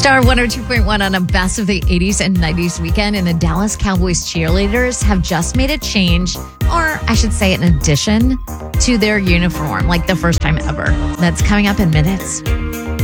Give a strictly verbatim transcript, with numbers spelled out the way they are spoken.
Star one oh two point one on a best of the eighties and nineties weekend, and the Dallas Cowboys cheerleaders have just made a change, or I should say an addition, to their uniform, like the first time ever. That's coming up in minutes.